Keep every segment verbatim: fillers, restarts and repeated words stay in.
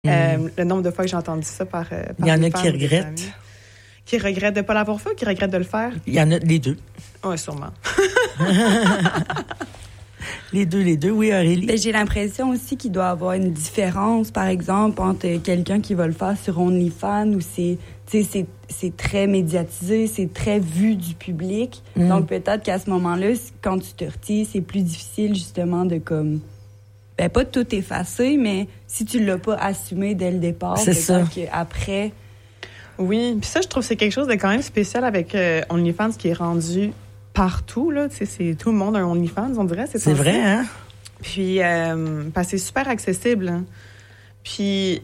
Mm. Euh, le nombre de fois que j'ai entendu ça par, euh, par Il y en des a qui femmes, des regrettent. amis. Qui regrettent de ne pas l'avoir fait ou qui regrettent de le faire? Il y en a les deux. Oui, sûrement. Les deux, les deux. Oui, Aurélie? Ben, j'ai l'impression aussi qu'il doit y avoir une différence, par exemple, entre quelqu'un qui va le faire sur OnlyFans où c'est, tu sais, c'est, c'est très médiatisé, c'est très vu du public. Mm. Donc, peut-être qu'à ce moment-là, quand tu te retires, c'est plus difficile, justement, de comme... Ben, pas de tout effacer, mais si tu l'as pas assumé dès le départ, C'est ça. peut-être qu'après... Oui, puis ça, je trouve que c'est quelque chose de quand même spécial avec euh, OnlyFans qui est rendu partout, là. Tu sais, c'est tout le monde a un OnlyFans, on dirait. C'est vrai, hein? Puis, euh, parce que c'est super accessible. Hein. Puis,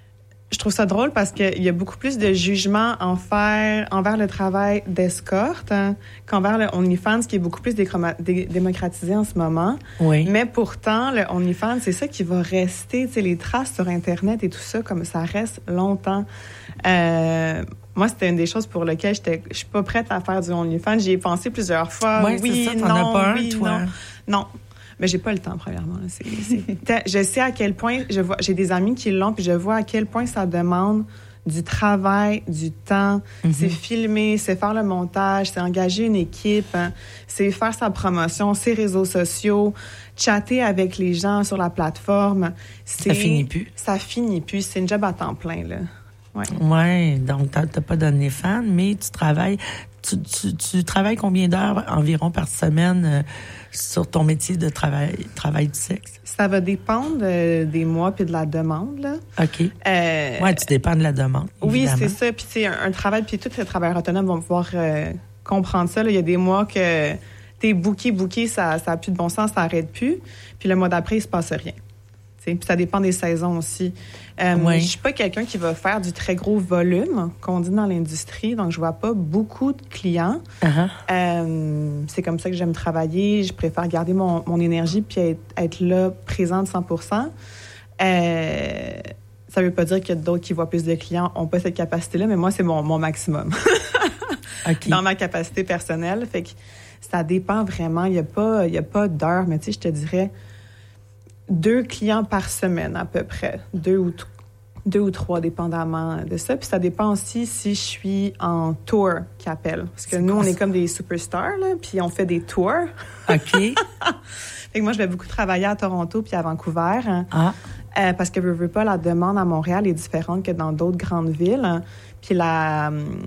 je trouve ça drôle parce qu'il y a beaucoup plus de jugement envers, envers le travail d'escorte hein, qu'envers le OnlyFans, qui est beaucoup plus décroma- dé- démocratisé en ce moment. Oui. Mais pourtant, le OnlyFans, c'est ça qui va rester, tu sais, les traces sur Internet et tout ça, comme ça reste longtemps. Euh, moi, c'était une des choses pour lesquelles j'étais, je suis pas prête à faire du OnlyFans. J'y ai pensé plusieurs fois. Ouais, oui, c'est ça, t'en non, as pas un, oui, toi? non. Non. Mais j'ai pas le temps, premièrement. là. C'est, c'est... je sais à quel point, je vois, j'ai des amis qui l'ont, puis je vois à quel point ça demande du travail, du temps. Mm-hmm. C'est filmer, c'est faire le montage, c'est engager une équipe, hein, c'est faire sa promotion, ses réseaux sociaux, chatter avec les gens sur la plateforme. C'est, ça finit plus. Ça finit plus. C'est une job à temps plein, là. Ouais. Ouais, donc t'as, t'as pas donné fan, mais tu travailles. Tu, tu, tu travailles combien d'heures environ par semaine euh, sur ton métier de travail, travail du sexe? Ça va dépendre euh, des mois puis de la demande, là. OK. Euh, ouais, tu dépends de la demande. Oui, évidemment. c'est ça. Puis c'est un, un travail, puis tous les travailleurs autonomes vont pouvoir euh, comprendre ça. Là. Il y a des mois que t'es booké, booké, ça n'a plus de bon sens, ça n'arrête plus. Puis le mois d'après, il se passe rien. Puis ça dépend des saisons aussi. Euh, oui. Je suis pas quelqu'un qui va faire du très gros volume, qu'on dit dans l'industrie, donc je vois pas beaucoup de clients. Uh-huh. Euh, c'est comme ça que j'aime travailler. Je préfère garder mon, mon énergie puis être, être là, présente cent pour cent. Euh, ça veut pas dire qu'il y a d'autres qui voient plus de clients, n'ont pas cette capacité-là, mais moi, c'est mon, mon maximum. Okay. Dans ma capacité personnelle. Fait que ça dépend vraiment. Il n'y a pas, il y a pas d'heure, mais tu sais, je te dirais deux clients par semaine à peu près, deux ou, t- deux ou trois, dépendamment de ça. Puis ça dépend aussi si je suis en tour, qui appelle. Parce que c'est nous, on ça? est comme des superstars, là, puis on fait des tours. OK. Fait que moi, je vais beaucoup travailler à Toronto puis à Vancouver. Hein, ah. euh, parce que, je veux pas, la demande à Montréal est différente que dans d'autres grandes villes. Hein, puis la... Hum,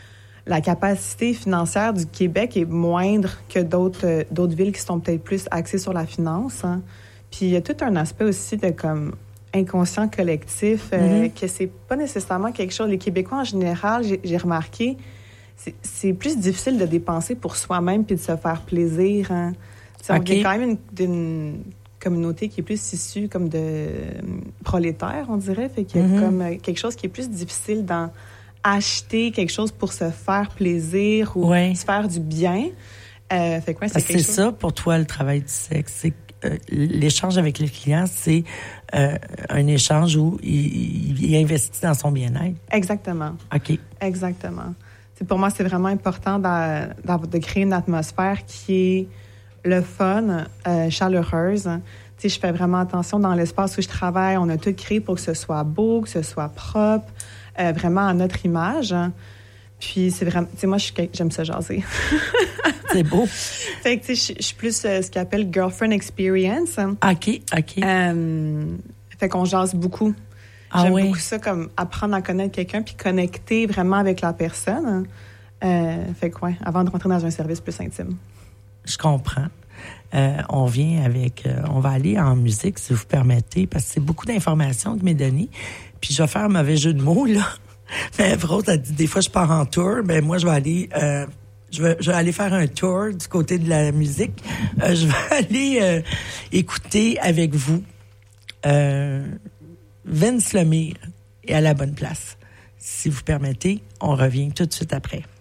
La capacité financière du Québec est moindre que d'autres, euh, d'autres villes qui sont peut-être plus axées sur la finance. Hein. Puis il y a tout un aspect aussi de comme inconscient collectif, euh, mm-hmm. que c'est pas nécessairement quelque chose. Les Québécois en général, j'ai, j'ai remarqué, c'est, c'est plus difficile de dépenser pour soi-même puis de se faire plaisir. Hein. Okay. On vient quand même une, d'une communauté qui est plus issue comme de euh, prolétaires, on dirait. Fait qu'il y a mm-hmm. comme euh, quelque chose qui est plus difficile dans acheter quelque chose pour se faire plaisir ou ouais. se faire du bien. Euh, fait que ouais, c'est Parce quelque c'est chose... ça pour toi le travail du sexe. C'est euh, l'échange avec le client, c'est euh, un échange où il, il investit dans son bien-être. Exactement. OK. Exactement. C'est, pour moi, c'est vraiment important de, de, de créer une atmosphère qui est le fun, euh, chaleureuse. Tu sais, je fais vraiment attention dans l'espace où je travaille. On a tout créé pour que ce soit beau, que ce soit propre. Euh, vraiment à notre image. Puis c'est vraiment... Tu sais, moi, je suis, j'aime ça jaser. C'est beau. Fait que, tu sais, je suis plus euh, ce qu'on appelle girlfriend experience. OK, OK. Euh, fait qu'on jase beaucoup. Ah, J'aime oui. beaucoup ça, comme apprendre à connaître quelqu'un puis connecter vraiment avec la personne. Euh, fait que, ouais, avant de rentrer dans un service plus intime. Je comprends. Euh, on vient avec... Euh, on va aller en musique, si vous permettez, parce que c'est beaucoup d'informations que m'est donné. Puis je vais faire un mauvais jeu de mots, là. Mais Rose a dit, des fois, je pars en tour. Ben moi, je vais aller... Euh, je, vais, je vais aller faire un tour du côté de la musique. Euh, je vais aller euh, écouter avec vous euh, Vince Lemire et À la bonne place. Si vous permettez, on revient tout de suite après.